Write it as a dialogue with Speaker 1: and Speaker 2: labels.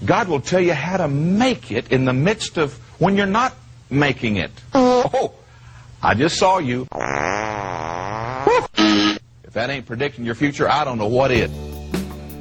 Speaker 1: God will tell you how to make it in the midst of when you're not making it. Oh, I just saw you. If that ain't predicting your future, I don't know what is.